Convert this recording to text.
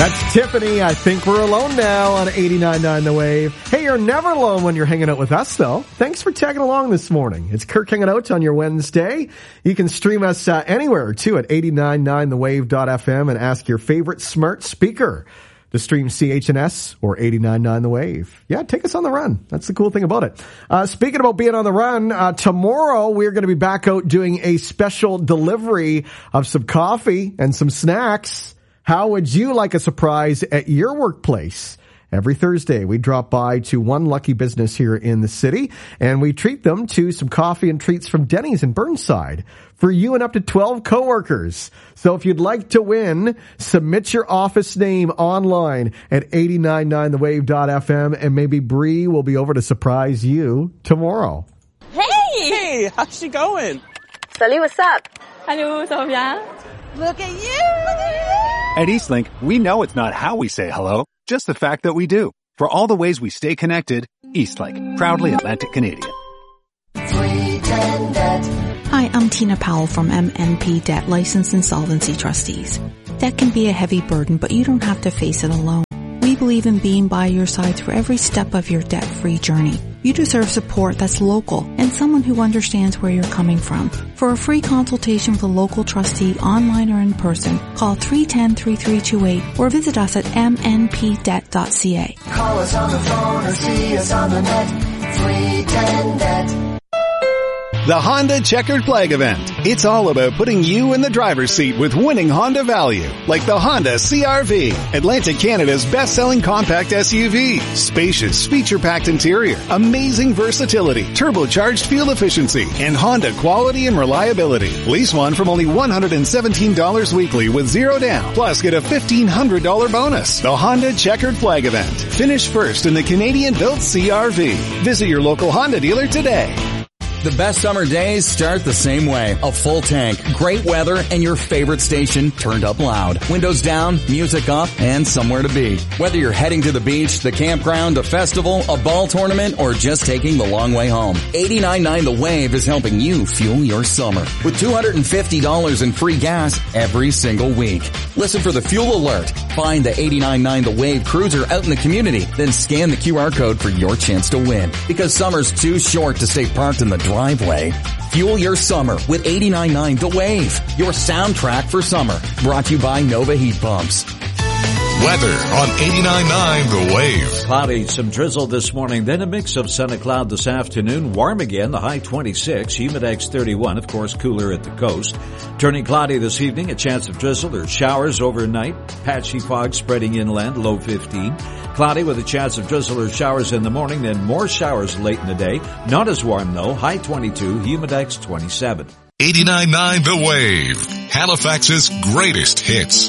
That's Tiffany. I think we're alone now on 89.9 The Wave. Hey, you're never alone when you're hanging out with us, though. Thanks for tagging along this morning. It's Kirk hanging out on your Wednesday. You can stream us anywhere, too, at 89.9thewave.fm and ask your favorite smart speaker to stream CHNS or 89.9 The Wave. Yeah, take us on the run. That's the cool thing about it. Speaking about being on the run, tomorrow we're going to be back out doing a special delivery of some coffee and some snacks. How would you like a surprise at your workplace? Every Thursday, we drop by to one lucky business here in the city, and we treat them to some coffee and treats from Denny's in Burnside for you and up to 12 coworkers. So if you'd like to win, submit your office name online at 89.9thewave.fm, and maybe Bree will be over to surprise you tomorrow. Hey, how's she going? Salut, what's up? Hello, ça va bien? Look at you! At Eastlink, we know it's not how we say hello, just the fact that we do. For all the ways we stay connected, Eastlink, proudly Atlantic Canadian. Hi, I'm Tina Powell from MNP Debt Licensed Insolvency Trustees. Debt can be a heavy burden, but you don't have to face it alone. We believe in being by your side through every step of your debt-free journey. You deserve support that's local and someone who understands where you're coming from. For a free consultation with a local trustee, online or in person, call 310-3328 or visit us at mnpdebt.ca. Call us on the phone or see us on the net. 310-DEBT. The Honda Checkered Flag Event. It's all about putting you in the driver's seat with winning Honda value, like the Honda CR-V, Atlantic Canada's best-selling compact SUV. Spacious, feature-packed interior, amazing versatility, turbocharged fuel efficiency, and Honda quality and reliability. Lease one from only $117 weekly with zero down, plus get a $1,500 bonus. The Honda Checkered Flag Event. Finish first in the Canadian-built CR-V. Visit your local Honda dealer today. The best summer days start the same way. A full tank, great weather, and your favorite station turned up loud. Windows down, music up, and somewhere to be. Whether you're heading to the beach, the campground, a festival, a ball tournament, or just taking the long way home, 89.9 The Wave is helping you fuel your summer with $250 in free gas every single week. Listen for the fuel alert. Find the 89.9 The Wave cruiser out in the community, then scan the QR code for your chance to win. Because summer's too short to stay parked in the driveway. Fuel your summer with 89.9 The Wave, your soundtrack for summer. Brought to you by Nova Heat Pumps. Weather on 89.9 The Wave. Cloudy, some drizzle this morning, then a mix of sun and cloud this afternoon. Warm again, the high 26, humidex 31, of course cooler at the coast. Turning cloudy this evening, a chance of drizzle or showers overnight. Patchy fog spreading inland, low 15. Cloudy with a chance of drizzle or showers in the morning, then more showers late in the day. Not as warm though, high 22, humidex 27. 89.9 The Wave, Halifax's greatest hits.